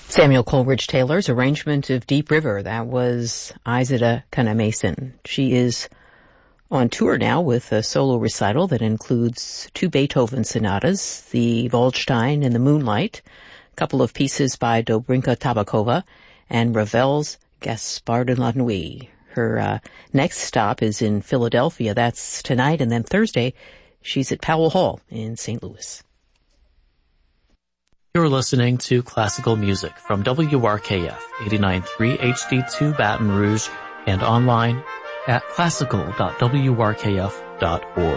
Samuel Coleridge Taylor's arrangement of Deep River. That was Izida Kana Mason. She is on tour now with a solo recital that includes 2 Beethoven sonatas, the Waldstein and the Moonlight, a couple of pieces by Dobrinka Tabakova, and Ravel's Gaspard de la Nuit. Her next stop is in Philadelphia. That's tonight, and then Thursday she's at Powell Hall in St. Louis. You're listening to classical music from WRKF 89.3 HD2 Baton Rouge and online at classical.wrkf.org.